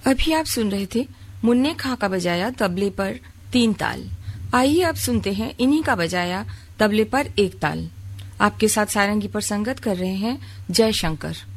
अभी आप सुन रहे थे मुन्ने खां का बजाया तबले पर 3 ताल। आइए अब सुनते हैं इन्हीं का बजाया तबले पर 1 ताल। आपके साथ सारंगी पर संगत कर रहे हैं जयशंकर।